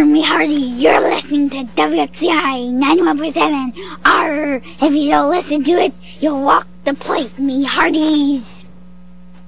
me hearties. You're listening to WXCI 91.7. If you don't listen to it, you'll walk the plank, me hearties.